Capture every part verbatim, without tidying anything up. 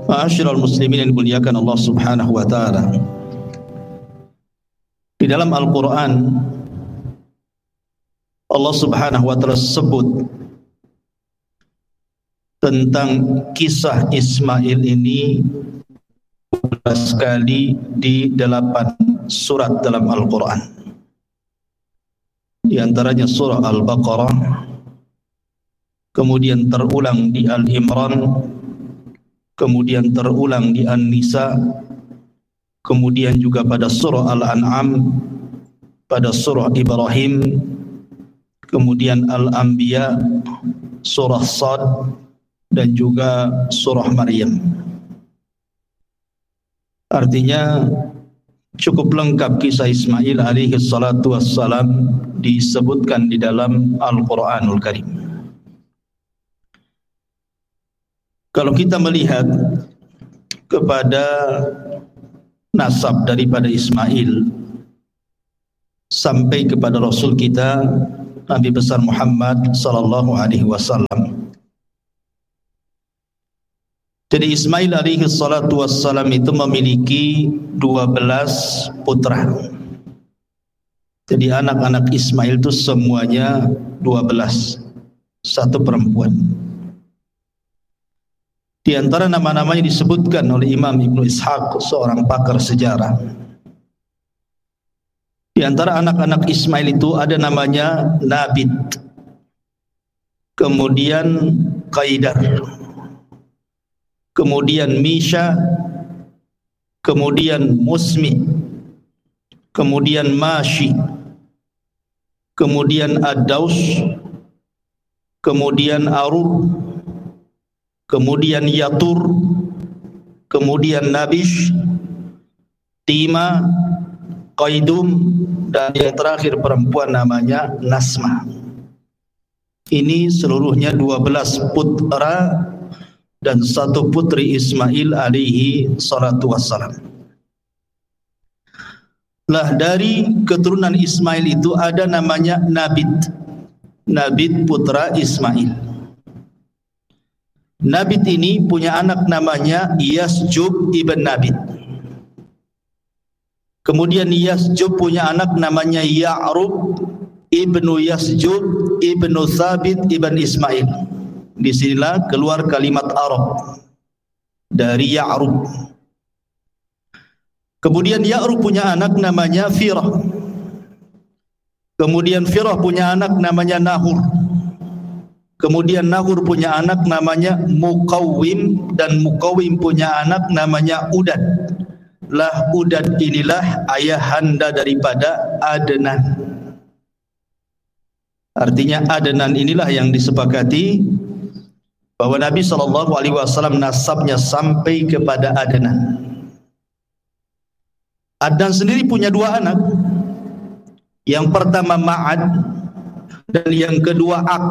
Ma'asyiral muslimin yang dimuliakan Allah Subhanahu wa taala. Di dalam Al-Qur'an Allah Subhanahu wa taala sebut tentang kisah Ismail ini sekali di delapan surat dalam Al-Qur'an. Di antaranya surah Al-Baqarah, kemudian terulang di Al-Imran, kemudian terulang di An-Nisa, kemudian juga pada surah Al-An'am, pada surah Ibrahim, kemudian Al-Anbiya, surah Sad, dan juga surah Maryam. Artinya cukup lengkap kisah Ismail alaihi salatu wassalam disebutkan di dalam Al-Quranul Karim. Kalau kita melihat kepada nasab daripada Ismail sampai kepada Rasul kita Nabi besar Muhammad sallallahu alaihi wasallam. Jadi Ismail alaihi salatu wassalam itu memiliki dua belas putra. Jadi anak-anak Ismail itu semuanya dua belas, satu perempuan. Di antara nama-namanya disebutkan oleh Imam Ibnu Ishaq, seorang pakar sejarah. Di antara anak-anak Ismail itu ada namanya Nabit, kemudian Qaidar, kemudian Misha, kemudian Musmi, kemudian Mashi, kemudian Ad-Daus, kemudian Arur, kemudian Yatur, kemudian Nabish, Tima, Qaidum, dan yang terakhir perempuan namanya Nasma. Ini seluruhnya dua belas putra dan satu putri Ismail alaihi salatu wassalam. Lah dari keturunan Ismail itu ada namanya Nabit. Nabit putra Ismail. Nabit ini punya anak namanya Yasjub ibn Nabit. Kemudian Yasjub punya anak namanya Ya'rub ibnu Yasjub ibnu Thabit ibn Ismail. Disinilah keluar kalimat Arab dari Ya'rub. Kemudian Ya'rub punya anak namanya Firah. Kemudian Firah punya anak namanya Nahur. Kemudian Nahur punya anak namanya Muqawwim, dan Muqawwim punya anak namanya Udad. Lah Udad inilah ayahanda daripada Adnan. Artinya Adnan inilah yang disepakati bahwa Nabi shallallahu alaihi wasallam nasabnya sampai kepada Adnan. Adnan sendiri punya dua anak. Yang pertama Ma'ad dan yang kedua Ak.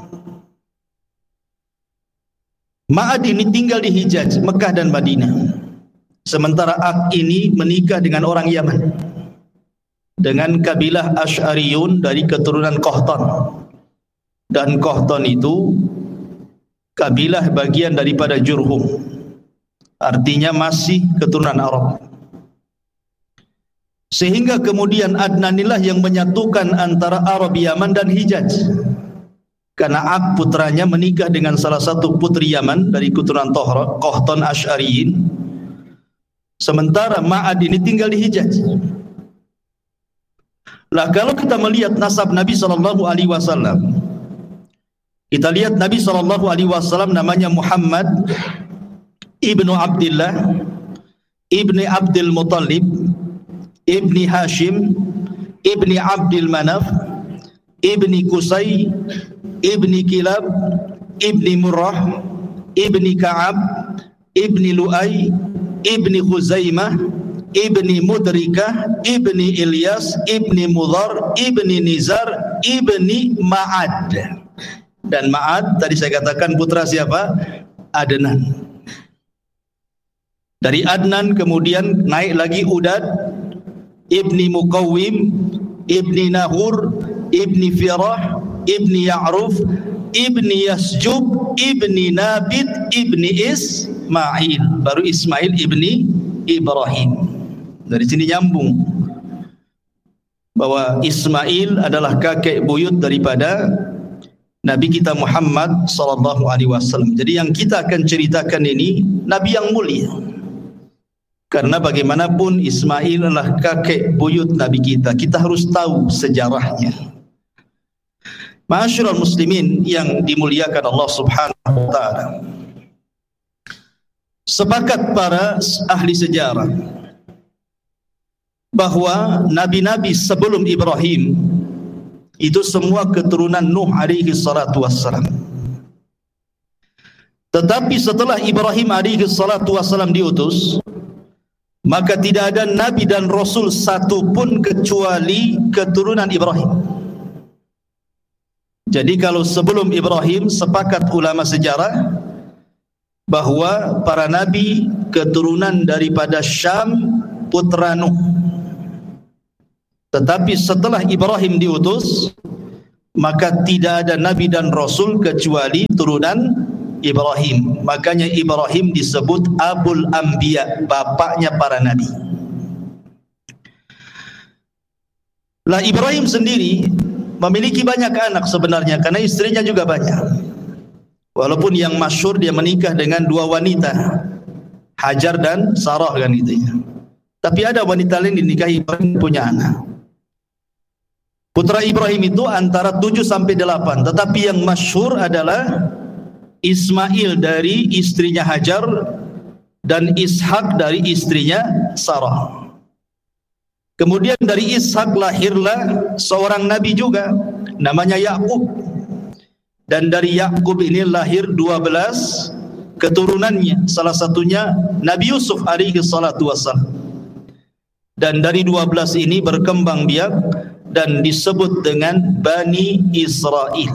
Ma'ad ini tinggal di Hijaz, Mekah dan Madinah. Sementara Ak ini menikah dengan orang Yaman, dengan kabilah Asy'ariyun dari keturunan Qahtan. Dan Qahtan itu kabilah bagian daripada Jurhum, artinya masih keturunan Arab. Sehingga kemudian Adnanilah yang menyatukan antara Arab Yaman dan Hijaz, karena Ak putranya menikah dengan salah satu putri Yaman dari keturunan Qahtan Asy'ariyin. Sementara Ma'ad ini tinggal di Hijaz. Lah kalau kita melihat nasab Nabi sallallahu alaihi wasallam, kita lihat Nabi sallallahu alaihi wasallam namanya Muhammad ibnu Abdullah ibni Abdul Muttalib ibni Hashim ibni Abdul Manaf ibni Qusay ibni Kilab ibni Murrah ibni Ka'ab ibni Lu'ay ibni Khuzaimah ibni Mudrikah ibni Ilyas ibni Mudhar ibni Nizar ibni Ma'ad. Dan Ma'ad tadi saya katakan putra siapa? Adnan. Dari Adnan kemudian naik lagi Udad ibni Muqawwim ibni Nahur ibni Firah ibni Ya'ruf ibni Yasjub ibni Nabit ibni Is Ismail, baru Ismail ibni Ibrahim. Dari sini nyambung bahwa Ismail adalah kakek buyut daripada Nabi kita Muhammad sallallahu alaihi wasallam. Jadi yang kita akan ceritakan ini Nabi yang mulia. Karena bagaimanapun Ismail adalah kakek buyut Nabi kita. Kita harus tahu sejarahnya. Ma'asyiral muslimin yang dimuliakan Allah Subhanahu wa taala. Sepakat para ahli sejarah bahwa nabi-nabi sebelum Ibrahim itu semua keturunan Nuh alaihi salatu wassalam. Tetapi setelah Ibrahim alaihi salatu wassalam diutus, maka tidak ada nabi dan rasul satu pun kecuali keturunan Ibrahim. Jadi kalau sebelum Ibrahim, sepakat ulama sejarah bahwa para nabi keturunan daripada Syam putra Nuh. Tetapi setelah Ibrahim diutus, maka tidak ada nabi dan rasul kecuali turunan Ibrahim. Makanya Ibrahim disebut Abul Anbiya, bapaknya para nabi. Lah Ibrahim sendiri memiliki banyak anak sebenarnya, karena istrinya juga banyak. Walaupun yang masyhur dia menikah dengan dua wanita, Hajar dan Sarah kan gitu ya. Tapi ada wanita lain dinikahi Ibrahim punya anak. Putra Ibrahim itu antara tujuh sampai delapan, tetapi yang masyhur adalah Ismail dari istrinya Hajar dan Ishak dari istrinya Sarah. Kemudian dari Ishak lahirlah seorang nabi juga namanya Yakub. Dan dari Yakub ini lahir dua belas keturunannya, salah satunya Nabi Yusuf alaihi salatu wassalam. Dan dari dua belas ini berkembang biak dan disebut dengan Bani Israel.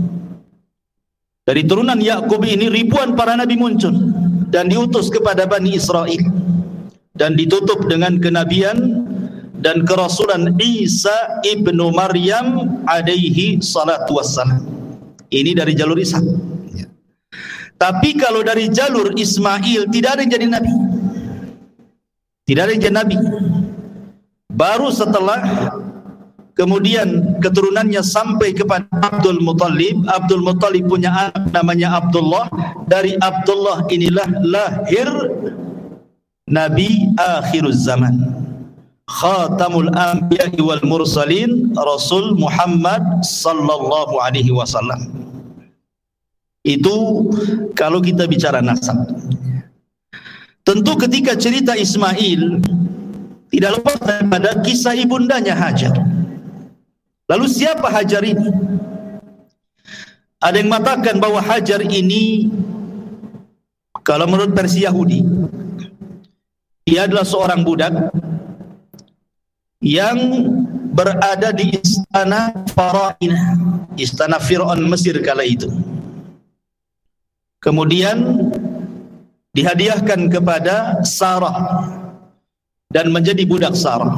Dari turunan Yakub ini ribuan para nabi muncul dan diutus kepada Bani Israel dan ditutup dengan kenabian dan kerasulan Isa ibnu Maryam alaihi salatu wassalam. Ini dari jalur Ishak. Ya. Tapi kalau dari jalur Ismail tidak ada yang jadi nabi. Tidak ada yang jadi nabi. Baru setelah kemudian keturunannya sampai kepada Abdul Muttalib. Abdul Muttalib punya anak namanya Abdullah. Dari Abdullah inilah lahir Nabi akhiruz zaman, Khatamul Anbiya wal Mursalin, Rasul Muhammad sallallahu alaihi wasallam. Itu kalau kita bicara nasab. Tentu ketika cerita Ismail tidak lepas daripada kisah ibundanya Hajar. Lalu siapa Hajar ini? Ada yang mengatakan bahwa Hajar ini, kalau menurut versi Yahudi, dia adalah seorang budak yang berada di istana Farainah, istana Fir'aun Mesir kala itu. Kemudian dihadiahkan kepada Sarah dan menjadi budak Sarah.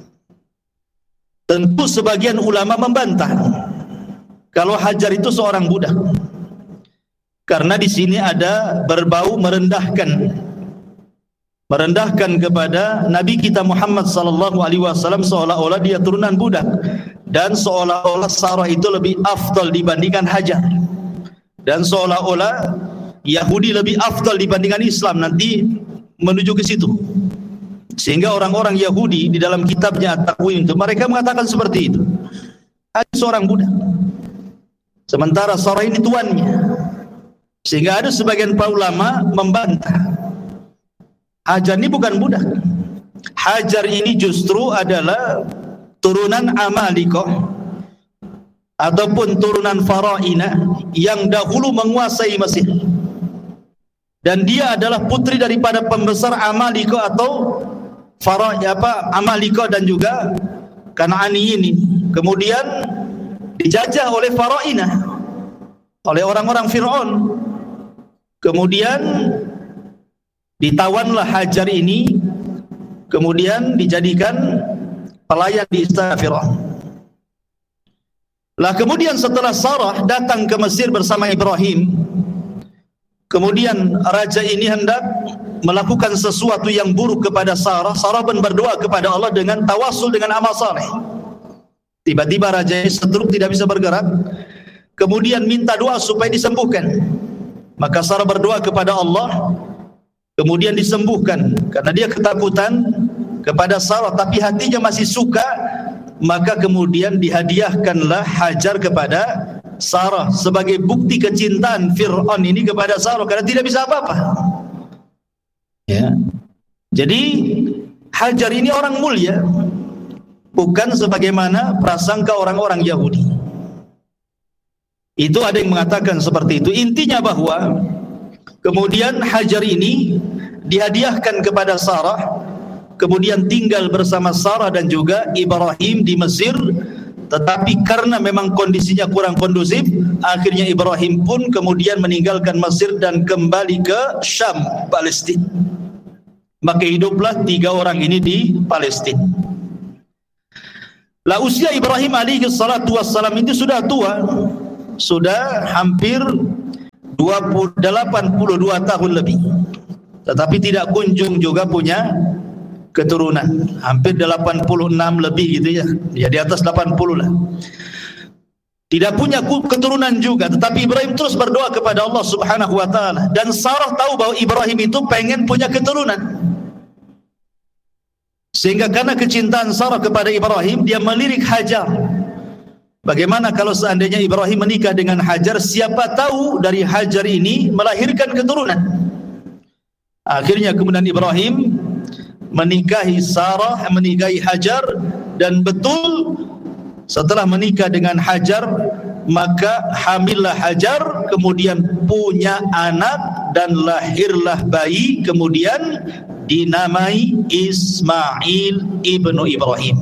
Tentu sebagian ulama membantah kalau Hajar itu seorang budak, karena di sini ada berbau merendahkan merendahkan kepada Nabi kita Muhammad sallallahu alaihi wasallam, seolah-olah dia turunan budak dan seolah-olah Sarah itu lebih afdal dibandingkan Hajar, dan seolah-olah Yahudi lebih afdal dibandingkan Islam. Nanti menuju ke situ, sehingga orang-orang Yahudi di dalam kitabnya At-Takwim itu mereka mengatakan seperti itu. Ada seorang budak, sementara Sarah ini tuannya, sehingga ada sebagian para ulama membantah Hajar ini bukan budak. Hajar ini justru adalah turunan Amalikoh ataupun turunan Farainah yang dahulu menguasai Mesir. Dan dia adalah putri daripada pembesar Amalikoh atau Farainah, apa Amalikoh dan juga Kanaani ini. Kemudian dijajah oleh Farainah, oleh orang-orang Fir'aun. Kemudian ditawanlah Hajar ini, kemudian dijadikan pelayan di istana Fir'aun. Lah kemudian setelah Sarah datang ke Mesir bersama Ibrahim, Kemudian raja ini hendak melakukan sesuatu yang buruk kepada Sarah. Sarah pun berdoa kepada Allah dengan tawasul dengan amal saleh. Tiba-tiba raja ini stroke, tidak bisa bergerak. Kemudian minta doa supaya disembuhkan. Maka Sarah berdoa kepada Allah, kemudian disembuhkan. Karena dia ketakutan kepada Sarah, tapi hatinya masih suka, maka kemudian dihadiahkanlah Hajar kepada Sarah sebagai bukti kecintaan Fir'aun ini kepada Sarah, karena tidak bisa apa-apa. Ya. Jadi Hajar ini orang mulia, bukan sebagaimana prasangka orang-orang Yahudi. Itu ada yang mengatakan seperti itu. Intinya bahwa kemudian Hajar ini dihadiahkan kepada Sarah, kemudian tinggal bersama Sarah dan juga Ibrahim di Mesir. Tetapi karena memang kondisinya kurang kondusif, akhirnya Ibrahim pun kemudian meninggalkan Mesir dan kembali ke Syam, Palestina. Maka hiduplah tiga orang ini di Palestina. Lah usia Ibrahim alaihi salatu wassalam ini sudah tua, sudah hampir delapan puluh dua tahun lebih, tetapi tidak kunjung juga punya keturunan. Hampir delapan puluh enam lebih gitu ya, ya di atas delapan puluh lah. Tidak punya keturunan juga, tetapi Ibrahim terus berdoa kepada Allah Subhanahu wa taala, dan Sarah tahu bahwa Ibrahim itu pengen punya keturunan. Sehingga karena kecintaan Sarah kepada Ibrahim, dia melirik Hajar. Bagaimana kalau seandainya Ibrahim menikah dengan Hajar, siapa tahu dari Hajar ini melahirkan keturunan. Akhirnya kemudian Ibrahim menikahi Sarah, menikahi Hajar, dan betul setelah menikah dengan Hajar, maka hamillah Hajar, kemudian punya anak dan lahirlah bayi, kemudian dinamai Ismail ibnu Ibrahim.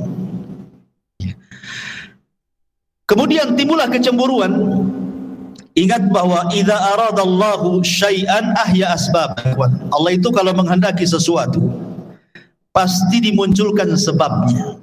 Kemudian timbullah kecemburuan. Ingat bahwa idza aradallahu syai'an ahya asbab. Allah itu kalau menghendaki sesuatu pasti dimunculkan sebabnya.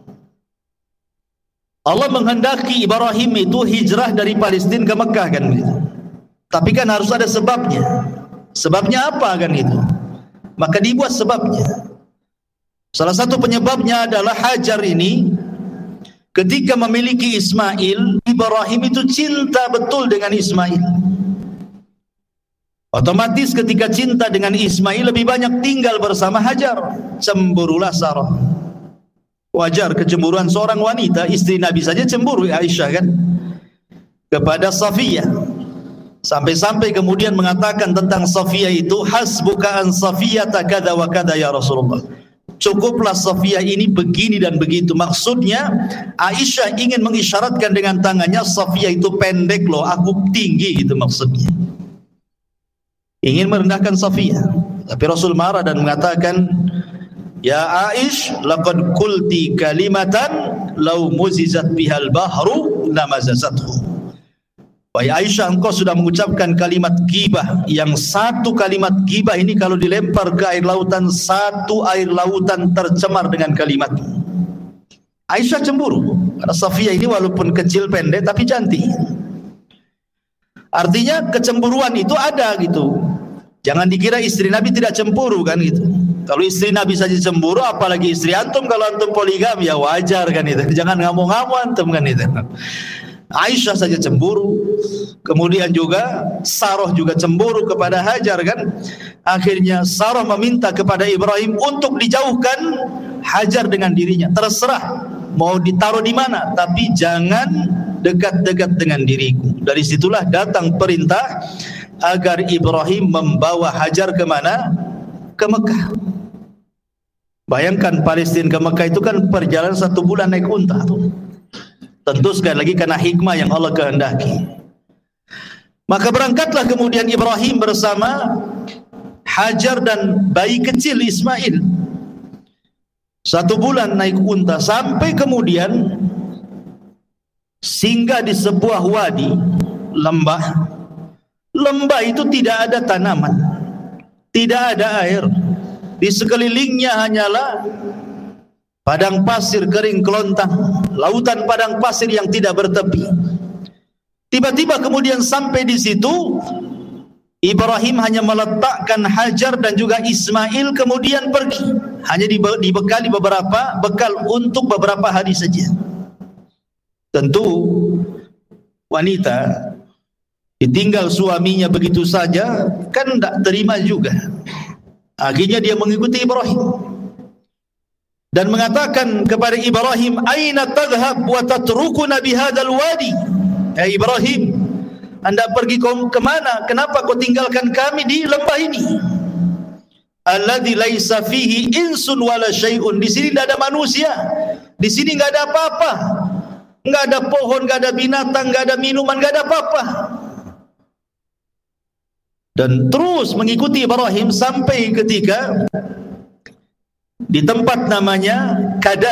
Allah menghendaki Ibrahim itu hijrah dari Palestina ke Mekah kan gitu. Tapi kan harus ada sebabnya. Sebabnya apa kan itu? Maka dibuat sebabnya. Salah satu penyebabnya adalah Hajar ini ketika memiliki Ismail, Ibrahim itu cinta betul dengan Ismail. Otomatis ketika cinta dengan Ismail, lebih banyak tinggal bersama Hajar. Cemburulah Sarah. Wajar kecemburuan seorang wanita, istri Nabi saja cemburu, Aisyah kan, kepada Safiyah. Sampai-sampai kemudian mengatakan tentang Safiyah itu, hasbuka an Safiyata kada wa kada ya Rasulullah. Cukuplah Safiyah ini begini dan begitu. Maksudnya Aisyah ingin mengisyaratkan dengan tangannya, Safiyah itu pendek loh, aku tinggi, itu maksudnya. Ingin merendahkan Safiyah. Tapi Rasul marah dan mengatakan, ya Aish, laqad qulti kalimatan law muzizat bihal bahru lamazazathu. Wahai Aisyah, engkau sudah mengucapkan kalimat ghibah, yang satu kalimat ghibah ini kalau dilempar ke air lautan, satu air lautan tercemar dengan kalimat. Aisyah cemburu karena Safiyah ini walaupun kecil pendek tapi cantik. Artinya kecemburuan itu ada gitu. Jangan dikira istri Nabi tidak cemburu kan gitu. Kalau istri Nabi saja cemburu, apalagi istri antum. Kalau antum poligam ya wajar kan itu. Jangan ngamuk-ngamuk antum kan itu. Aisyah saja cemburu, kemudian juga Sarah juga cemburu kepada Hajar kan. Akhirnya Sarah meminta kepada Ibrahim untuk dijauhkan Hajar dengan dirinya. Terserah mau ditaruh di mana, tapi jangan dekat-dekat dengan diriku. Dari situlah datang perintah agar Ibrahim membawa Hajar ke mana? Ke Mekah. Bayangkan Palestina ke Mekah itu kan perjalanan satu bulan naik unta tuh. Tentu sekali lagi karena hikmah yang Allah kehendaki. Maka berangkatlah kemudian Ibrahim bersama Hajar dan bayi kecil Ismail. Satu bulan naik unta sampai kemudian singgah di sebuah wadi, lembah. Lembah itu tidak ada tanaman, tidak ada air. Di sekelilingnya hanyalah padang pasir kering kelontang, lautan padang pasir yang tidak bertepi. Tiba-tiba kemudian sampai di situ, Ibrahim hanya meletakkan Hajar dan juga Ismail kemudian pergi, hanya dibekali beberapa bekal untuk beberapa hari saja. Tentu wanita ditinggal suaminya begitu saja kan tidak terima juga. Akhirnya dia mengikuti Ibrahim dan mengatakan kepada Ibrahim, "Aina tadhhab wa tatrukuna bihadzal wadi?" Ya Ibrahim, Anda pergi ke mana? Kenapa kau tinggalkan kami di lembah ini? Alladzi laisa fihi insun wala syai'un. Di sini tidak ada manusia. Di sini enggak ada apa-apa. Enggak ada pohon, enggak ada binatang, enggak ada minuman, enggak ada apa-apa. Dan terus mengikuti Ibrahim sampai ketika di tempat namanya Kada.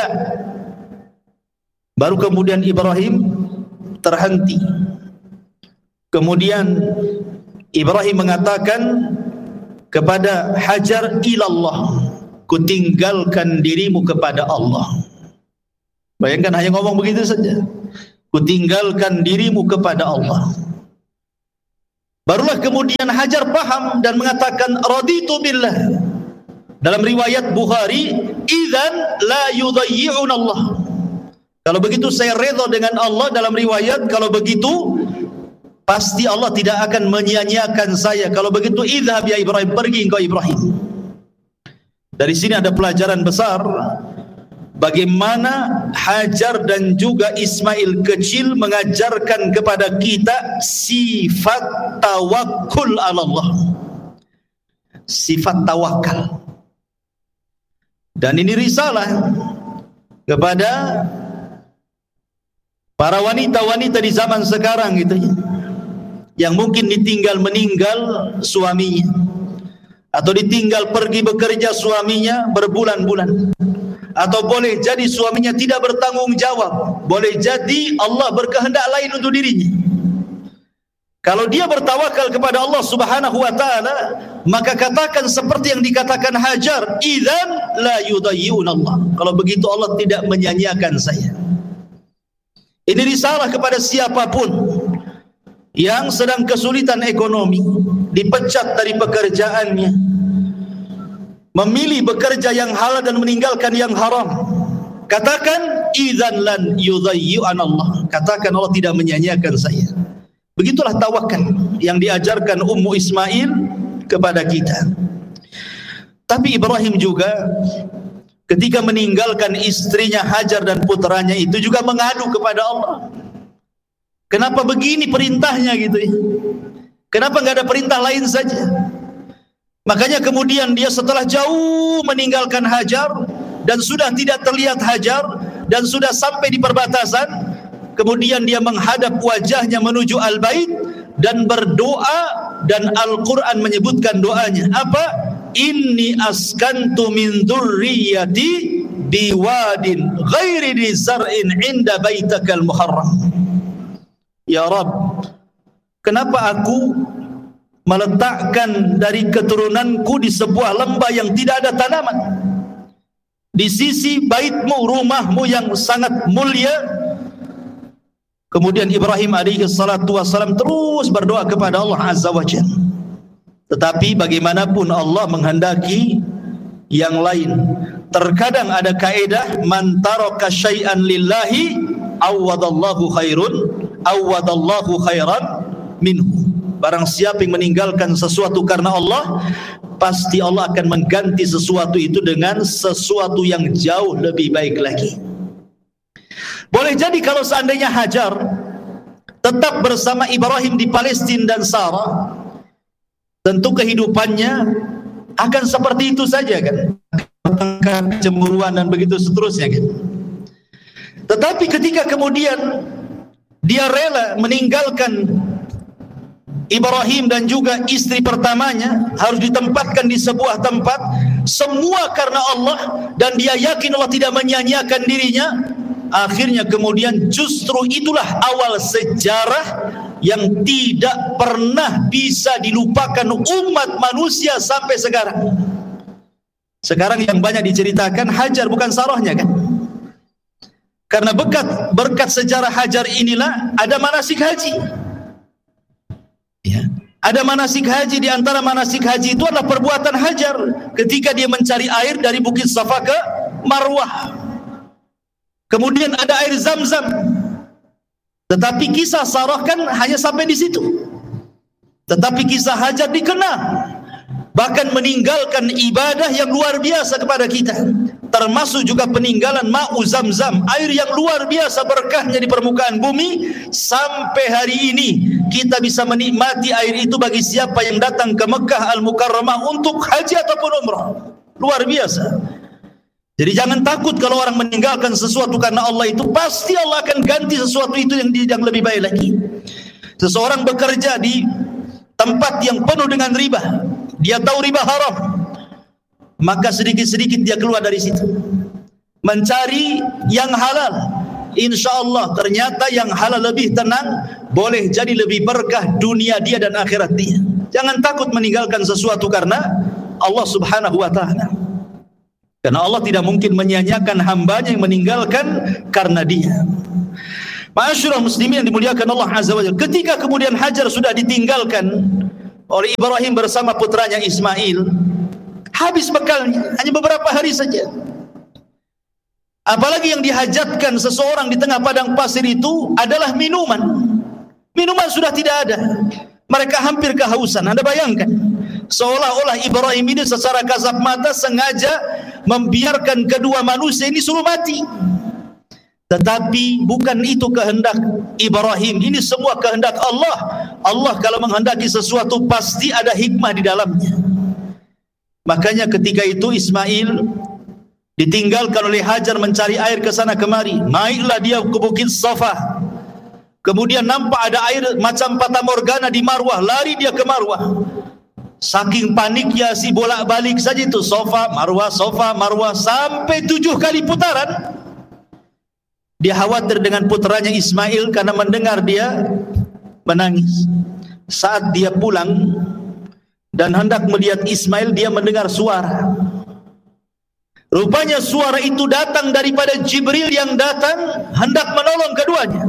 Baru kemudian Ibrahim terhenti. Kemudian Ibrahim mengatakan kepada Hajar, ilallah, kutinggalkan dirimu kepada Allah. Bayangkan hanya ngomong begitu saja, kutinggalkan dirimu kepada Allah. Barulah kemudian Hajar paham dan mengatakan, raditu billah. Dalam riwayat Bukhari, idzan la yudayyi'un Allah. Kalau begitu saya redha dengan Allah. Dalam riwayat, kalau begitu pasti Allah tidak akan menyia-nyiakan saya. Kalau begitu, idhab ya Ibrahim, pergi engkau Ibrahim. Dari sini ada pelajaran besar bagaimana Hajar dan juga Ismail kecil mengajarkan kepada kita sifat tawakul ala Allah, sifat tawakal. Dan ini risalah kepada para wanita-wanita di zaman sekarang gitu ya, yang mungkin ditinggal meninggal suaminya, atau ditinggal pergi bekerja suaminya berbulan-bulan, atau boleh jadi suaminya tidak bertanggung jawab, boleh jadi Allah berkehendak lain untuk dirinya. Kalau dia bertawakal kepada Allah Subhanahu wa taala, maka katakan seperti yang dikatakan Hajar, idzan la yudayyi'un Allah. Kalau begitu Allah tidak menyia-nyiakan saya. Ini risalah kepada siapapun yang sedang kesulitan ekonomi, dipecat dari pekerjaannya, memilih bekerja yang halal dan meninggalkan yang haram. Katakan idzan lan yudayyi'an Allah. Katakan Allah tidak menyia-nyiakan saya. Begitulah tawakal yang diajarkan Ummu Ismail kepada kita. Tapi Ibrahim juga ketika meninggalkan istrinya Hajar dan putranya itu juga mengadu kepada Allah. Kenapa begini perintahnya gitu ya? Kenapa enggak ada perintah lain saja? Makanya kemudian dia setelah jauh meninggalkan Hajar dan sudah tidak terlihat Hajar dan sudah sampai di perbatasan, kemudian dia menghadap wajahnya menuju Al-Bait dan berdoa, dan Al-Quran menyebutkan doanya. Apa? Inni askantu min dzurriyyati biwadin ghairi dzi zar'in 'inda baitakal muharram. Ya Rabb, kenapa aku meletakkan dari keturunanku di sebuah lembah yang tidak ada tanaman, di sisi baitmu, rumahmu yang sangat mulia. Kemudian Ibrahim alaihi salatu wassalam terus berdoa kepada Allah Azza wa Jalla. Tetapi bagaimanapun Allah menghendaki yang lain. Terkadang ada kaedah, man taraka syai'an lillahi awadallahu khairun awadallahu khairan minhu. Barang siapa yang meninggalkan sesuatu karena Allah, pasti Allah akan mengganti sesuatu itu dengan sesuatu yang jauh lebih baik lagi. Boleh jadi kalau seandainya Hajar tetap bersama Ibrahim di Palestina dan Sarah, tentu kehidupannya akan seperti itu saja kan, kecemburuan dan begitu seterusnya kan. Tetapi ketika kemudian dia rela meninggalkan Ibrahim dan juga istri pertamanya, harus ditempatkan di sebuah tempat, semua karena Allah, dan dia yakin Allah tidak menyia-nyiakan dirinya. Akhirnya kemudian justru itulah awal sejarah yang tidak pernah bisa dilupakan umat manusia sampai sekarang. Sekarang yang banyak diceritakan Hajar, bukan Sarahnya kan? Karena berkat berkat sejarah Hajar inilah ada manasik haji. Ya. Ada manasik haji, di antara manasik haji itu adalah perbuatan Hajar ketika dia mencari air dari Bukit Safa ke Marwah. Kemudian ada air Zam-Zam. Tetapi kisah Sarah kan hanya sampai di situ. Tetapi kisah Hajar dikenal, bahkan meninggalkan ibadah yang luar biasa kepada kita, termasuk juga peninggalan ma'u Zam-Zam, air yang luar biasa berkahnya di permukaan bumi. Sampai hari ini kita bisa menikmati air itu bagi siapa yang datang ke Mekah Al-Mukarramah untuk haji ataupun umrah. Luar biasa. Jadi jangan takut kalau orang meninggalkan sesuatu karena Allah itu, pasti Allah akan ganti sesuatu itu yang, yang lebih baik lagi. Seseorang bekerja di tempat yang penuh dengan riba, dia tahu riba haram, maka sedikit-sedikit dia keluar dari situ, mencari yang halal. Insya Allah ternyata yang halal lebih tenang, boleh jadi lebih berkah dunia dia dan akhirat dia. Jangan takut meninggalkan sesuatu karena Allah Subhanahu wa ta'ala, karena Allah tidak mungkin menyia-nyiakan hambanya yang meninggalkan karena dia. Ma'asyiral muslimin yang dimuliakan Allah Azza wa Jalla, ketika kemudian Hajar sudah ditinggalkan oleh Ibrahim bersama putranya Ismail, habis bekalnya, hanya beberapa hari saja. Apalagi yang dihajatkan seseorang di tengah padang pasir itu adalah minuman. Minuman sudah tidak ada. Mereka hampir kehausan. Anda bayangkan, seolah-olah Ibrahim ini secara kasat mata sengaja membiarkan kedua manusia ini suruh mati. Tetapi bukan itu kehendak Ibrahim, ini semua kehendak Allah. Allah kalau menghendaki sesuatu pasti ada hikmah di dalamnya. Makanya ketika itu Ismail ditinggalkan oleh Hajar mencari air ke sana kemari. Naiklah dia ke Bukit Safa. Kemudian nampak ada air macam fata morgana di Marwah, lari dia ke Marwah. Saking paniknya si bolak-balik saja itu, Safa, Marwah, Safa, Marwah, sampai tujuh kali putaran. Dia khawatir dengan putranya Ismail karena mendengar dia menangis. Saat dia pulang dan hendak melihat Ismail, dia mendengar suara. Rupanya suara itu datang daripada Jibril yang datang hendak menolong keduanya.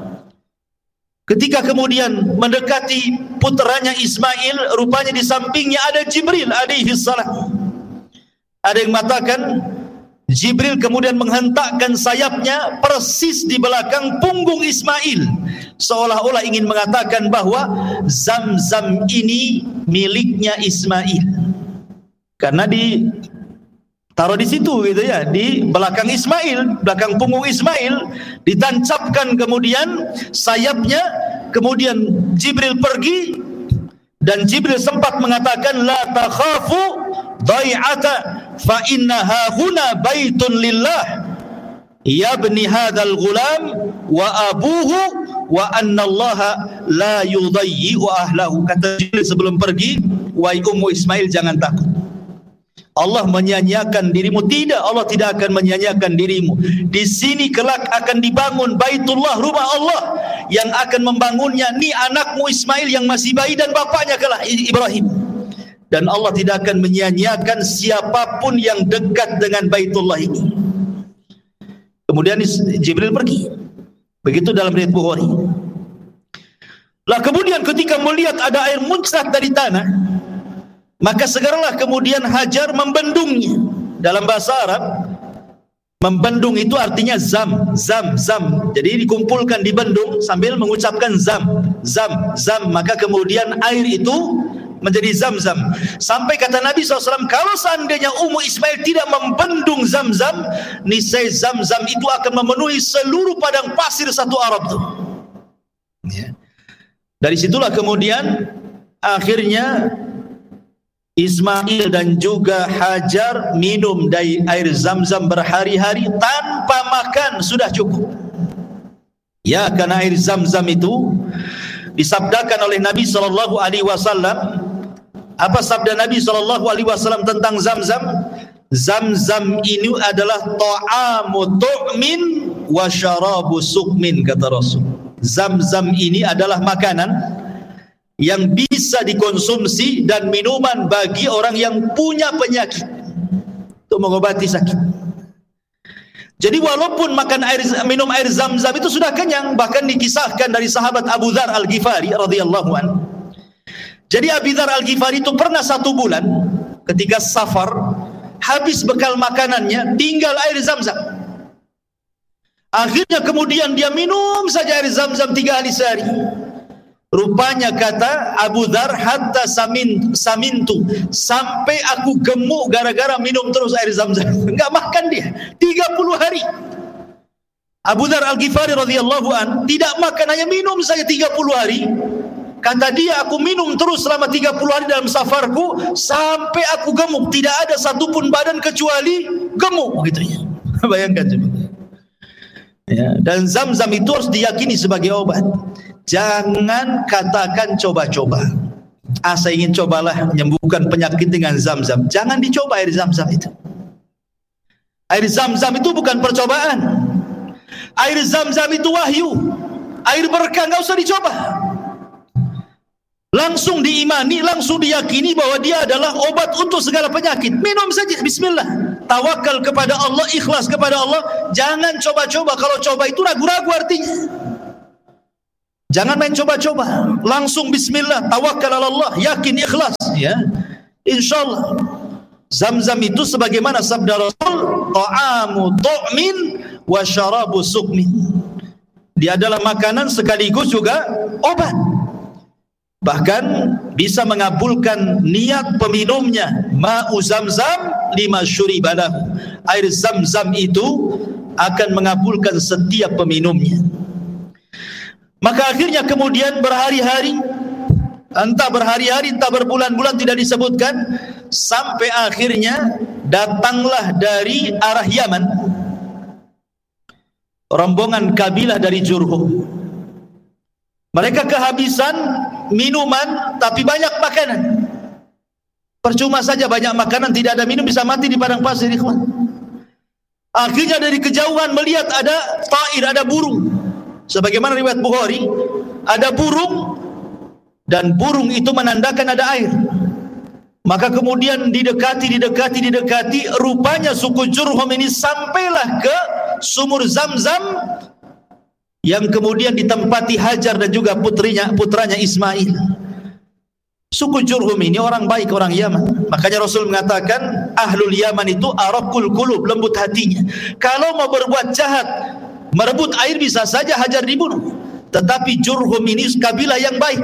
Ketika kemudian mendekati putranya Ismail, rupanya di sampingnya ada Jibril alaihi salam. Ada yang mengatakan Jibril kemudian menghentakkan sayapnya persis di belakang punggung Ismail, seolah-olah ingin mengatakan bahwa Zam-Zam ini miliknya Ismail, karena di taruh di situ gitu ya, di belakang Ismail, belakang punggung Ismail, ditancapkan kemudian sayapnya. Kemudian Jibril pergi, dan Jibril sempat mengatakan la takhafu dai'ata fa innaha huna baitun lillah yabni hadzal ghulam wa abuhu wa anna Allah la yudayyi'u ahlahu. Kata Jibril sebelum pergi, wahai Ummu Ismail, jangan takut, Allah menyia-nyiakan dirimu. Tidak, Allah tidak akan menyia-nyiakan dirimu. Di sini kelak akan dibangun Baitullah, rumah Allah, yang akan membangunnya ni anakmu Ismail yang masih bayi dan bapaknya kelak Ibrahim. Dan Allah tidak akan menyia-nyiakan siapapun yang dekat dengan Baitullah ini. Kemudian Jibril pergi. Begitu dalam riwayat Bukhari. Lah kemudian ketika melihat ada air muncrat dari tanah, maka segeralah kemudian Hajar membendungnya. Dalam bahasa Arab, membendung itu artinya zam, zam, zam. Jadi dikumpulkan di bendung sambil mengucapkan zam, zam, zam. Maka kemudian air itu menjadi zam-zam. Sampai kata Nabi shallallahu alaihi wasallam, kalau seandainya Ummu Ismail tidak membendung zam-zam, niscaya zam-zam itu akan memenuhi seluruh padang pasir satu Arab itu. Ya. Dari situlah kemudian akhirnya Ismail dan juga Hajar minum dari air Zam-Zam berhari-hari tanpa makan, sudah cukup. Ya, karena air Zam-Zam itu disabdakan oleh Nabi sallallahu alaihi wasallam. Apa sabda Nabi sallallahu alaihi wasallam tentang Zam-Zam? Zam-Zam ini adalah ta'amu tu'min wa syarabu sukmin, kata Rasul. Zam-Zam ini adalah makanan yang bisa dikonsumsi dan minuman bagi orang yang punya penyakit, untuk mengobati sakit. Jadi walaupun makan air, minum air Zam-Zam itu sudah kenyang. Bahkan dikisahkan dari sahabat Abu Dzar Al-Ghifari radhiyallahu anhu, Jadi Abi Dzar Al-Ghifari itu pernah satu bulan ketika safar, habis bekal makanannya, tinggal air Zam-Zam. Akhirnya kemudian dia minum saja air Zam-Zam tiga hari sehari. Rupanya kata Abu Dzar, hatta samin samintu, sampai aku gemuk gara-gara minum terus air Zam-Zam. Enggak makan dia tiga puluh hari. Abu Dzar Al-Ghifari radhiyallahu an tidak makan, hanya minum saja tiga puluh hari. Kata dia, aku minum terus selama tiga puluh hari dalam safarku sampai aku gemuk, tidak ada satupun badan kecuali gemuk, gitu ya. Bayangkan coba. Ya, dan Zam-Zam itu harus diyakini sebagai obat. Jangan katakan coba-coba. Ah, saya ingin cobalah menyembuhkan penyakit dengan Zam-Zam. Jangan dicoba air Zam-Zam itu. Air Zam-Zam itu bukan percobaan. Air Zam-Zam itu wahyu. Air berkah, enggak usah dicoba. Langsung diimani, langsung diyakini bahwa dia adalah obat untuk segala penyakit. Minum saja, bismillah. Tawakal kepada Allah, ikhlas kepada Allah. Jangan coba-coba. Kalau coba itu ragu-ragu artinya. Jangan main coba-coba. Langsung bismillah, tawakal ala Allah, yakin, ikhlas, ya. Insyaallah. Zam-Zam itu sebagaimana sabda Rasul, ta'amu tu'min wa syarabu sukmin. Dia adalah makanan sekaligus juga obat. Bahkan bisa mengabulkan niat peminumnya. Ma'u Zam-Zam lima syuribalahu. Air Zam-Zam itu akan mengabulkan setiap peminumnya. Maka akhirnya kemudian berhari-hari, entah berhari-hari, entah berbulan-bulan, tidak disebutkan, sampai akhirnya datanglah dari arah Yaman rombongan kabilah dari Jurhum. Mereka kehabisan minuman tapi banyak makanan. Percuma saja banyak makanan, tidak ada minum, bisa mati di padang pasir, ikhwan. Akhirnya dari kejauhan melihat ada ta'ir, ada burung. Sebagaimana riwayat Bukhari, ada burung, dan burung itu menandakan ada air. Maka kemudian didekati, didekati, didekati, rupanya suku Jurhum ini sampailah ke sumur Zam-Zam yang kemudian ditempati Hajar dan juga putrinya, putranya Ismail. Suku Jurhum ini orang baik, orang Yaman. Makanya Rasul mengatakan Ahlul Yaman itu araqul qulub, lembut hatinya. Kalau mau berbuat jahat, merebut air, bisa saja Hajar dibunuh. Tetapi Jurhum ini kabilah yang baik.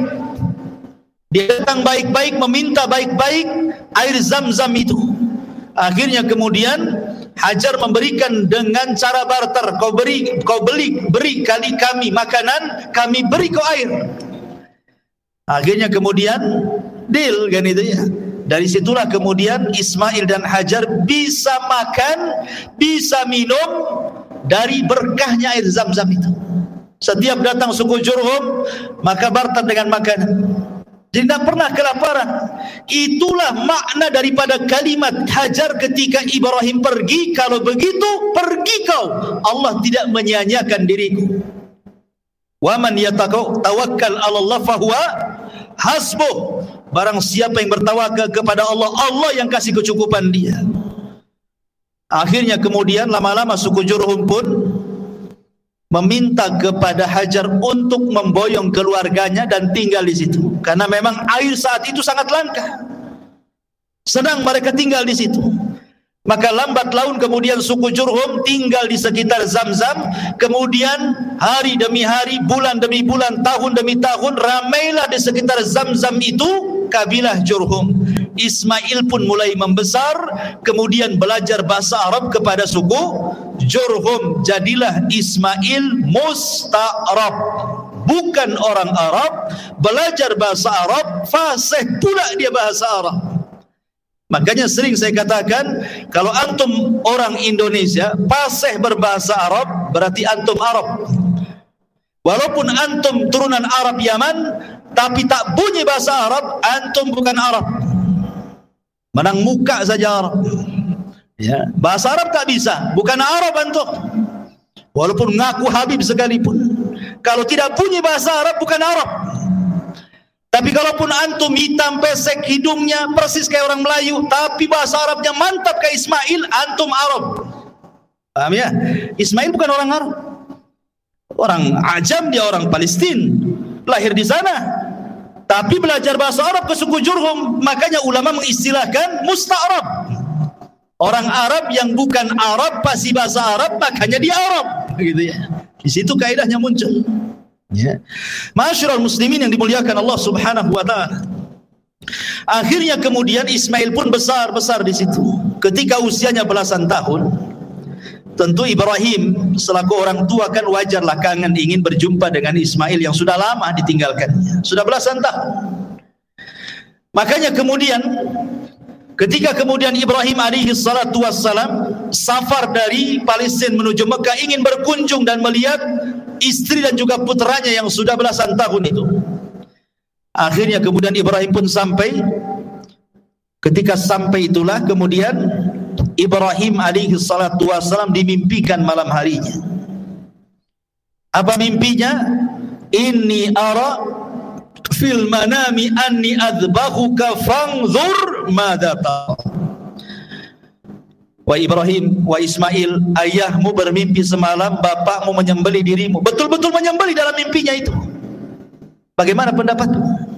Dia datang baik-baik, meminta baik-baik air Zam-Zam itu. Akhirnya kemudian Hajar memberikan dengan cara barter. Kau beri, kau beli, beri kali kami makanan, kami beri kau air. Akhirnya kemudian deal kan itu ya. Dari situlah kemudian Ismail dan Hajar bisa makan, bisa minum dari berkahnya air Zam-Zam itu. Setiap datang suku Jurhum, maka barter dengan makanan. Jadi tidak pernah kelaparan. Itulah makna daripada kalimat Hajar ketika Ibrahim pergi. Kalau begitu, pergi kau, Allah tidak menyia-nyiakan diriku. Wa man yatawakkal 'ala Allah fahuwa hasbuh. Barang siapa yang bertawakal kepada Allah, Allah yang kasih kecukupan dia. Akhirnya kemudian lama-lama suku Jurhum pun meminta kepada Hajar untuk memboyong keluarganya dan tinggal di situ, karena memang air saat itu sangat langka. Senang mereka tinggal di situ. Maka lambat laun kemudian suku Jurhum tinggal di sekitar Zam-Zam. Kemudian hari demi hari, bulan demi bulan, tahun demi tahun, ramailah di sekitar Zam-Zam itu kabilah Jurhum. Ismail pun mulai membesar, kemudian belajar bahasa Arab kepada suku Jurhum. Jadilah Ismail musta'rab, bukan orang Arab, belajar bahasa Arab, fasih pula dia bahasa Arab. Makanya sering saya katakan, kalau antum orang Indonesia fasih berbahasa Arab, berarti antum Arab. Walaupun antum turunan Arab Yaman, tapi tak bunyi bahasa Arab, antum bukan Arab. Menang muka saja Arab. Ya, bahasa Arab tak bisa, bukan Arab antum. Walaupun ngaku Habib sekalipun, kalau tidak punya bahasa Arab, bukan Arab. Tapi kalaupun antum hitam pesek hidungnya persis kayak orang Melayu, tapi bahasa Arabnya mantap kayak Ismail, antum Arab. Paham ya? Ismail bukan orang Arab, orang Ajam, dia orang Palestina, lahir di sana. tapi belajar bahasa Arab ke suku Jurhum, makanya ulama mengistilahkan musta'rab. Orang Arab yang bukan Arab pasti bahasa Arab, makanya dia Arab, gitu ya. Di situ kaidahnya muncul. Ya. Ma'asyiral muslimin yang dimuliakan Allah Subhanahu wa taala. Akhirnya kemudian Ismail pun besar-besar di situ. Ketika usianya belasan tahun, tentu Ibrahim selaku orang tua kan wajarlah kangen ingin berjumpa dengan Ismail yang sudah lama ditinggalkannya, sudah belasan tahun. Makanya kemudian ketika kemudian Ibrahim alaihi salatu wassalam safar dari Palestina menuju Mekah ingin berkunjung dan melihat istri dan juga putranya yang sudah belasan tahun itu. Akhirnya kemudian Ibrahim pun sampai. Ketika sampai itulah kemudian Ibrahim alaihi salatu wassalam dimimpikan malam harinya. Apa mimpinya? Inni ara fil manami anni adbahuka fanzur madza tara. Wa Ibrahim, wa Ismail, ayahmu bermimpi semalam bapakmu menyembelih dirimu. Betul-betul menyembelih dalam mimpinya itu. Bagaimana pendapatmu?